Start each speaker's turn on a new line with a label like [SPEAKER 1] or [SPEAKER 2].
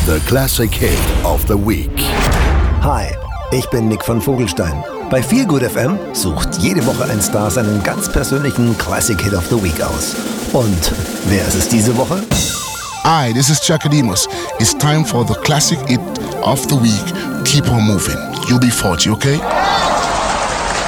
[SPEAKER 1] The Classic Hit of the Week.
[SPEAKER 2] Hi, ich bin Nick von Vogelstein. Bei Feelgood FM sucht jede Woche ein Star seinen ganz persönlichen Classic Hit of the Week aus. Und wer ist es diese Woche?
[SPEAKER 3] Hi, this is Chakademus. It's time for the Classic Hit of the Week. Keep on moving. UB40, okay?